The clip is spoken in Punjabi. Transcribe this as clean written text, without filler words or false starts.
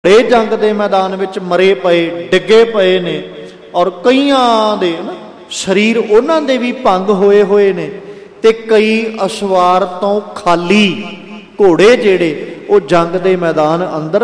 ਘੋੜੇ ਜੰਗ ਦੇ ਮੈਦਾਨ ਵਿੱਚ ਮਰੇ ਪਏ, ਡਿੱਗੇ ਪਏ ਨੇ, ਔਰ ਕਈਆਂ ਦੇ ਨਾ ਸਰੀਰ ਉਹਨਾਂ ਦੇ ਵੀ ਭੰਗ ਹੋਏ ਹੋਏ ਨੇ, ਤੇ ਕਈ ਅਸਵਾਰ ਤੋਂ ਖਾਲੀ ਘੋੜੇ ਜਿਹੜੇ ਉਹ ਜੰਗ ਦੇ ਮੈਦਾਨ ਅੰਦਰ